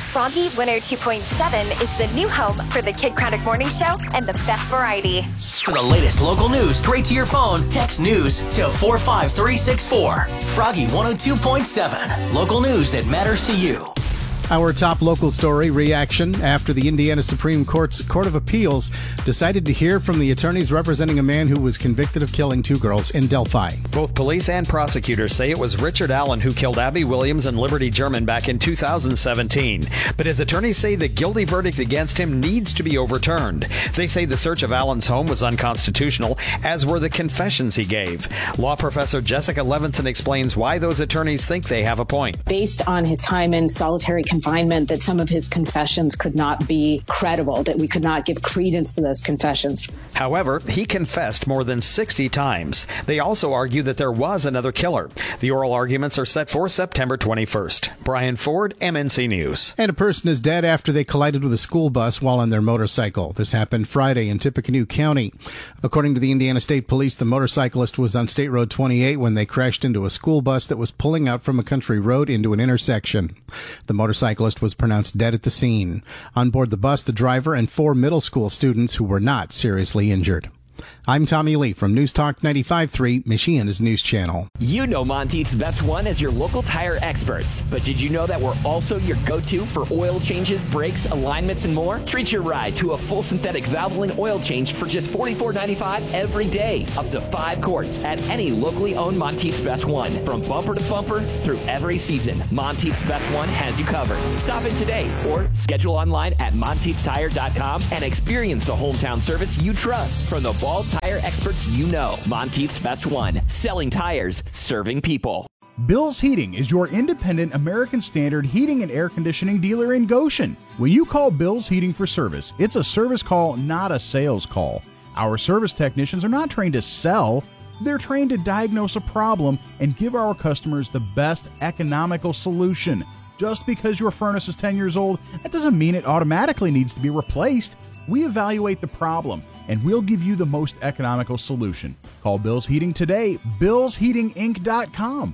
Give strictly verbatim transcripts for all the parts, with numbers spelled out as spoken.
Froggy one oh two point seven is the new home for the Kid Craddock Morning Show and the best variety. For the latest local news straight to your phone, text news to four five three six four. Froggy one oh two point seven. Local news that matters to you. Our top local story, reaction after the Indiana Supreme Court's Court of Appeals decided to hear from the attorneys representing a man who was convicted of killing two girls in Delphi. Both police and prosecutors say it was Richard Allen who killed Abby Williams and Liberty German back in two thousand seventeen. But his attorneys say the guilty verdict against him needs to be overturned. They say the search of Allen's home was unconstitutional, as were the confessions he gave. Law professor Jessica Levinson explains why those attorneys think they have a point. Based on his time in solitary confinement, confinement that some of his confessions could not be credible, that we could not give credence to those confessions. However, he confessed more than sixty times. They also argue that there was another killer. The oral arguments are set for September twenty-first. Brian Ford, M N C News. And a person is dead after they collided with a school bus while on their motorcycle. This happened Friday in Tippecanoe County. According to the Indiana State Police, the motorcyclist was on State Road twenty-eight when they crashed into a school bus that was pulling out from a country road into an intersection. The motorcyclist was pronounced dead at the scene. On board the bus, the driver and four middle school students who were not seriously injured. I'm Tommy Lee from News Talk ninety-five point three, Michiana's News Channel. You know Monteith's Best One as your local tire experts, but did you know that we're also your go-to for oil changes, brakes, alignments, and more? Treat your ride to a full synthetic Valvoline oil change for just forty-four ninety-five every day, up to five quarts at any locally owned Monteith's Best One. From bumper to bumper through every season, Monteith's Best One has you covered. Stop in today or schedule online at monteith tire dot com and experience the hometown service you trust from the Ball Tire experts you know. Monteith's Best One. Selling tires, serving people. Bill's Heating is your independent American Standard heating and air conditioning dealer in Goshen. When you call Bill's Heating for service, it's a service call, not a sales call. Our service technicians are not trained to sell. They're trained to diagnose a problem and give our customers the best economical solution. Just because your furnace is ten years old, that doesn't mean it automatically needs to be replaced. We evaluate the problem, and we'll give you the most economical solution. Call Bill's Heating today, bills heating inc dot com.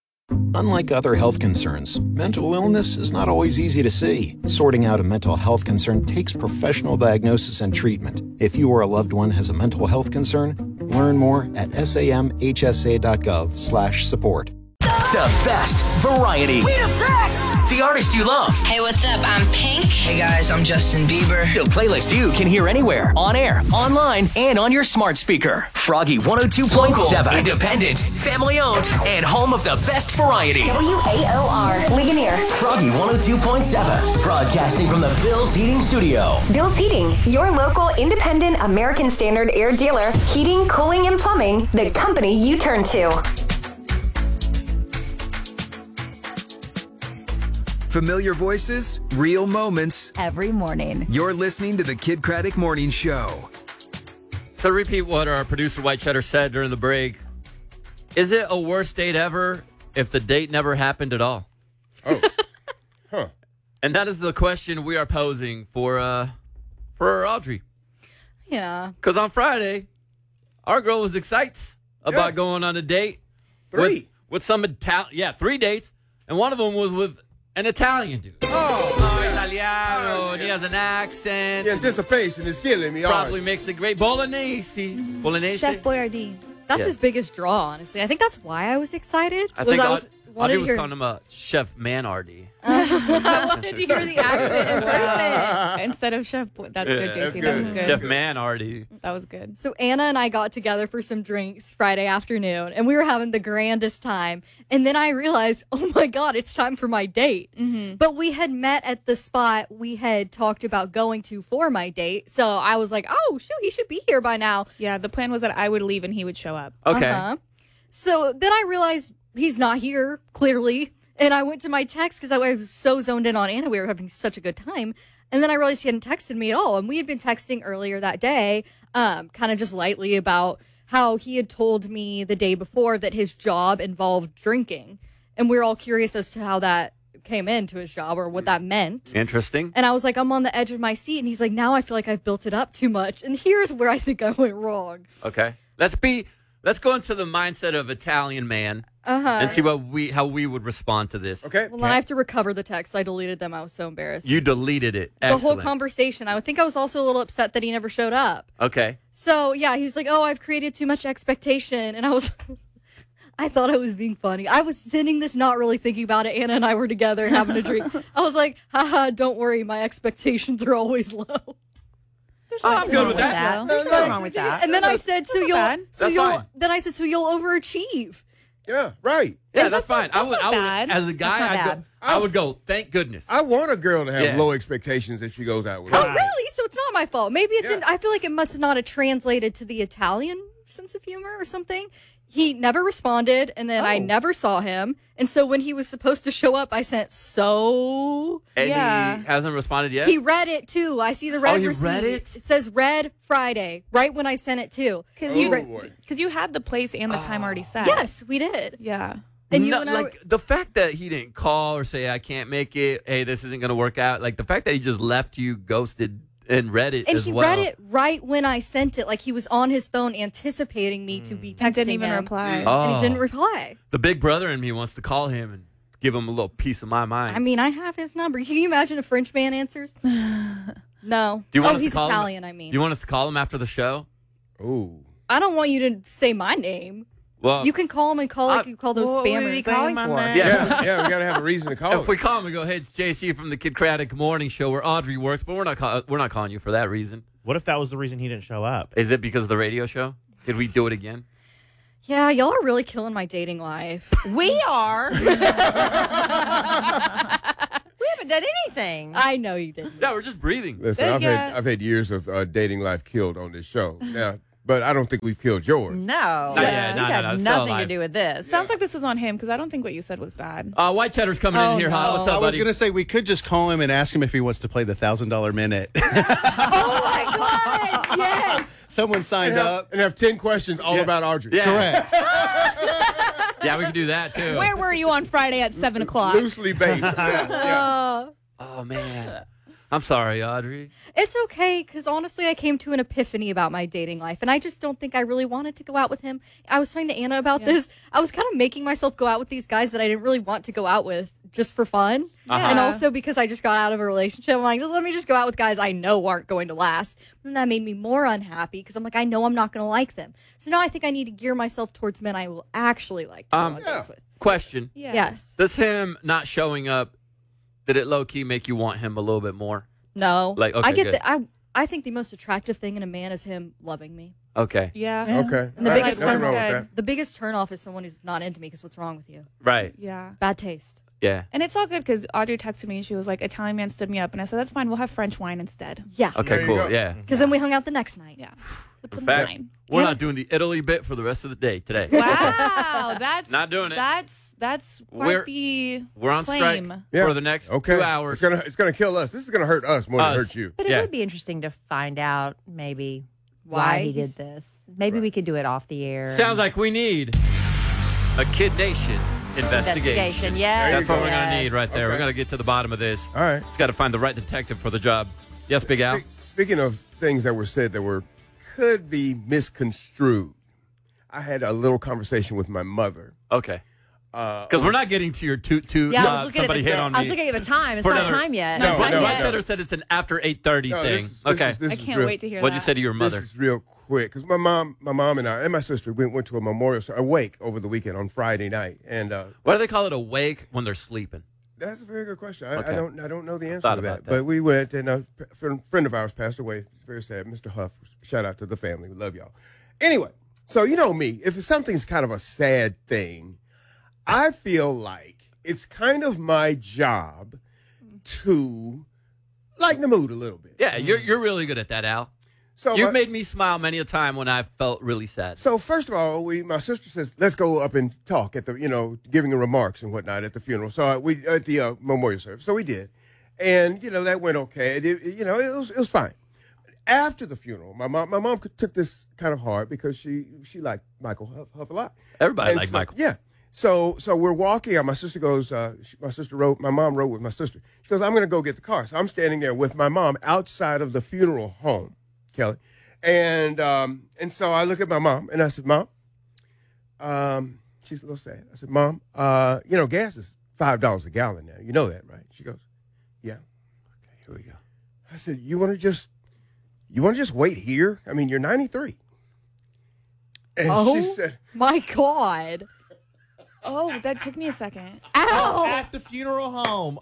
Unlike other health concerns, mental illness is not always easy to see. Sorting out a mental health concern takes professional diagnosis and treatment. If you or a loved one has a mental health concern, learn more at samhsa dot gov slash support. The best variety. We the best! The artist you love. Hey, what's up? I'm Pink. Hey guys, I'm Justin Bieber. The playlist you can hear anywhere, on air, online, and on your smart speaker. Froggy one oh two point seven. Independent, family owned, and home of the best variety. W A O R, Ligonier. Froggy one oh two point seven. Broadcasting from the Bill's Heating Studio. Bill's Heating, your local independent American Standard air dealer. Heating, cooling, and plumbing, the company you turn to. Familiar voices, real moments. Every morning. You're listening to the Kid Craddock Morning Show. To repeat what our producer White Cheddar said during the break, is it a worst date ever if the date never happened at all? Oh. Huh. And that is the question we are posing for uh, for Audrey. Yeah. Because on Friday, our girl was excited about yeah. going on a date. Three. With, with some Italian. Yeah, three dates. And one of them was with an Italian dude. Oh, oh Italiano. And he has an accent. The anticipation is killing me. Probably makes a great bolognese. Bolognese. Chef Boyardee. That's yeah. his biggest draw, honestly. I think that's why I was excited. I was think I was, Audrey was your... calling him a Chef Manardi. I wanted to hear the accent in person instead of Chef Boy. That's yeah, good, J C. That was good. Chef Manardi. That was good. So Anna and I got together for some drinks Friday afternoon, and we were having the grandest time. And then I realized, oh my God, it's time for my date. Mm-hmm. But we had met at the spot we had talked about going to for my date. So I was like, oh, shoot, he should be here by now. Yeah, the plan was that I would leave and he would show up. Okay. Uh-huh. So then I realized he's not here, clearly. And I went to my text because I was so zoned in on Anna. We were having such a good time. And then I realized he hadn't texted me at all. And we had been texting earlier that day, um, kind of just lightly about how he had told me the day before that his job involved drinking. And we were all curious as to how that came into his job or what that meant. Interesting. And I was like, I'm on the edge of my seat. And he's like, now I feel like I've built it up too much. And here's where I think I went wrong. Okay. Let's be Let's go into the mindset of Italian man Uh-huh. and see what we how we would respond to this. Okay. Well, then I have to recover the text. I deleted them. I was so embarrassed. You deleted it. the whole Excellent. conversation. I would think I was also a little upset that he never showed up. Okay. So, yeah, he's like, oh, I've created too much expectation. And I was, I thought I was being funny. I was sending this not really thinking about it. Anna and I were together having a drink. I was like, haha, don't worry. My expectations are always low. There's Oh, I'm nothing good wrong with that. that. No, There's no, nothing no. wrong with that. And then I said, so not you'll, bad. so That's you'll, fine. then I said, so you'll overachieve. Yeah, right. Yeah, Yeah, that's, that's fine. not- I that's would, not I would, bad. as a guy, That's not I'd go, bad. I would go, thank goodness. I want a girl to have Yeah. low expectations if she goes out with Oh, me. really? So it's not my fault. Maybe it's Yeah. in, I feel like it must not have translated to the Italian sense of humor or something. He never responded, and then I Oh. never saw him. And so when he was supposed to show up, I sent so. And Yeah. he hasn't responded yet? He read it too. I see the red Oh, he receipt. read it? It says red Friday, right when I sent it too. Because Oh, you, boy. cause you had the place and the time already set. Yes, we did. Yeah. And you No, and I. like the fact that he didn't call or say I can't make it, hey, this isn't gonna work out. Like the fact that he just left you ghosted and read it and as he well. read it right when I sent it, like he was on his phone anticipating me to be texting And didn't even him. reply. Oh. And he didn't reply. The big brother in me wants to call him and give him a little piece of my mind. I mean, I have his number. Can you imagine a French man answers? No. Do you want oh, us he's to call Italian, him? I mean. You want us to call him after the show? Ooh. I don't want you to say my name. Well, You can call him and call like Uh, you call those what would we be spammers. calling my for? man. Yeah, yeah, we got to have a reason to call if it. we call him and go, hey, it's J C from the Kid Craddock Morning Show where Audrey works, but we're not call- we're not calling you for that reason. What if that was the reason he didn't show up? Is it because of the radio show? Did we do it again? Yeah, y'all are really killing my dating life. We are. we haven't done anything. I know you didn't. Yeah, we're just breathing. Listen, There I've you had go. I've had years of uh, dating life killed on this show. Now, but I don't think we've killed yours. No. Not yet. No, We've no, had no, it's still nothing to alive. do with this. Sounds like this was on him because I don't think what you said was bad. Uh, White Cheddar's coming Oh, in here hot. no. What's I up, was buddy? going to say we could just call him and ask him if he wants to play the thousand dollar minute. Oh my God! Yes. Someone signed And have, up. and have ten questions all Yeah. about Audrey. Yeah. Correct. Yeah, we can do that too. Where were you on Friday at seven o'clock? Loosely based. Yeah, yeah. Oh man, I'm sorry, Audrey. It's okay, because honestly, I came to an epiphany about my dating life, and I just don't think I really wanted to go out with him. I was talking to Anna about this. I was kind of making myself go out with these guys that I didn't really want to go out with just for fun. Uh-huh. And also because I just got out of a relationship. I'm like, just let me just go out with guys I know aren't going to last. And that made me more unhappy, because I'm like, I know I'm not going to like them. So now I think I need to gear myself towards men I will actually like to Um, go on dates with. Question: Yeah. Yes. Does him not showing up, did it low key make you want him a little bit more? No. Like, okay, I get good. the, I, I think the most attractive thing in a man is him loving me. Okay, Yeah. Okay. And the All right, biggest nothing turn- wrong with that. The biggest turnoff is someone who's not into me, because what's wrong with you? right. Yeah. Bad taste. Yeah. And it's all good because Audrey texted me and she was like, Italian man stood me up. And I said, that's fine. We'll have French wine instead. Yeah. Okay, There you cool. go. Yeah. Because then we hung out the next night. Yeah. With In some fact, wine. we're Yeah. not doing the Italy bit for the rest of the day today. Wow. That's Not doing it. That's that's quite We're- the We're on strike claim. Yeah. for the next Okay. two hours. It's gonna it's gonna kill us. This is gonna hurt us more Us. than hurt you. But it Yeah. would be interesting to find out maybe why, Why he did he's- this. Maybe we could do it off the air. Sounds like we need a Kid Nation investigation. Investigation, yes, That's what we're yes. going to need right there. Okay. We're going to get to the bottom of this. All right. It's got to find the right detective for the job. Yes, Big Al? Spe- Speaking of things that were said that were could be misconstrued, I had a little conversation with my mother. Okay. Uh, Because we're not getting to your toot toot. Yeah, I was uh, looking somebody at the, hit on me. I was looking at the time. It's For not another- time yet. No, Not time no, White yet. no. Cheddar said it's an after eight thirty No, thing. this is- this okay. is- this I is can't real- wait to hear What'd you that. say to your mother? This is real quick because my mom, my mom and I and my sister we went to a memorial a wake over the weekend on Friday night, and uh, Why do they call it a wake when they're sleeping? that's a very good question. I, Okay. I don't I don't know the answer Thought to that. about that. But we went, and a friend friend of ours passed away. It's very sad. Mister Huff. Shout out to the family. We love y'all. Anyway, so you know me. If something's kind of a sad thing, I feel like it's kind of my job to lighten the mood a little bit. Yeah, you're you're really good at that, Al. So You've my- made me smile many a time when I felt really sad. So first of all, we my sister says let's go up and talk at the you know giving the remarks and whatnot at the funeral. So uh, we at the uh, memorial service. So we did, and you know that went okay. It, it- you know it was it was fine. After the funeral, my mom my mom took this kind of hard because she she liked Michael Huff, Huff a lot. Everybody And liked so- Michael. Yeah. So so we're walking out. My sister goes. Uh, she, my sister rode. My mom rode with my sister. She goes. I'm going to go get the car. So I'm standing there with my mom outside of the funeral home, Kelly, and um, and so I look at my mom and I said, Mom, um, she's a little sad. I said, Mom, uh, you know, gas is five dollars a gallon now. You know that, right? She goes, yeah. Okay, here we go. I said, you want to just, you want to just wait here? I mean, you're ninety-three. And oh, she said, my God. Oh, that took me a second. Ow! At the funeral home.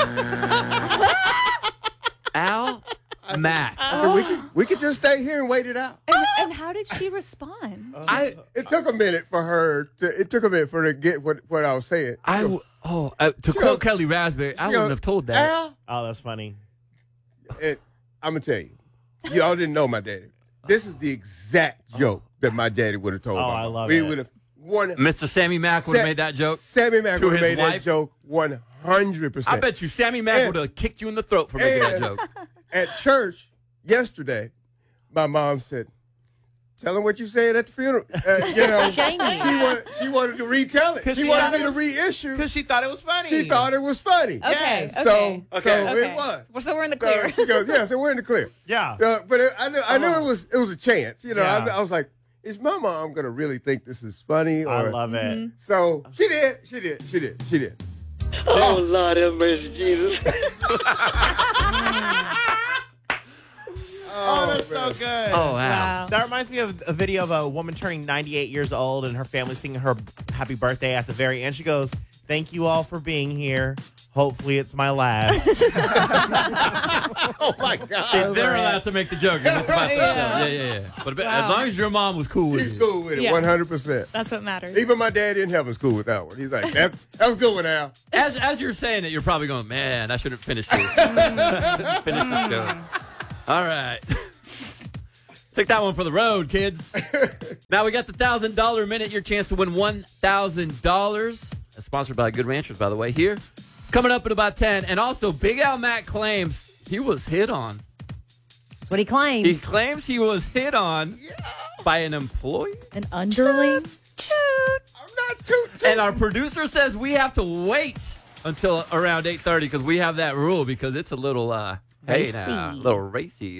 Al Mac. I said, we could, we could just stay here and wait it out. And, and how did she respond? I, it took a minute for her to, it took a minute for her to get what, what I was saying. I, w- oh, uh, to She quote goes- Kelly Raspberry, I she wouldn't goes, have told that. Al, Oh, that's funny. and I'm going to tell you, y'all didn't know my daddy. This is the exact joke that my daddy would have told. Oh, my I mom. love we it. would have one. Mister Sammy Mack would have Sa- made that joke. Sammy Mack to would have his made that wife? joke one hundred percent. I bet you Sammy Mack And- would have kicked you in the throat for making that and joke. At church yesterday, my mom said, tell him what you said at the funeral. Uh, you know, Shame you. she wanted, she wanted to retell it. 'Cause She, she wanted thought me it to was- reissue. Because she thought it was funny. She thought it was funny. Okay, Yes. okay. So, Okay. so Okay. it was. Well, so we're in the So clear. she goes, yeah, so we're in the clear. Yeah. Uh, but it, I knew, I knew it was it was a chance. You know, Yeah. I, I was like, is my mom going to really think this is funny? Or, I love it. So she did. She did. She did. She did. Oh, Lord have mercy, Jesus. Oh, that's man. so good. Oh, wow. Wow. That reminds me of a video of a woman turning ninety-eight years old and her family singing her happy birthday at the very end. She goes, thank you all for being here. Hopefully it's my last. Oh my God. See, they're allowed to make the joke. And it's about Yeah. yeah, yeah, yeah. But Wow. as long as your mom was cool with She's it. cool with it, Yeah. one hundred percent. That's what matters. Even my daddy in heaven's cool with that one. He's like, that, that was good one, Al. As, as you're saying it, you're probably going, man, I should have finished this. Finish this joke. All right. Take that one for the road, kids. Now we got the one thousand dollars minute, your chance to win one thousand dollars. That's sponsored by Good Ranchers, by the way, here. Coming up in about ten. And also, Big Al Mack claims he was hit on. That's what he claims. He claims he was hit on by an employee. An underling? I'm not too, too. And our producer says we have to wait until around eight thirty because we have that rule because it's a little, uh, hey Racy. now, a little racy.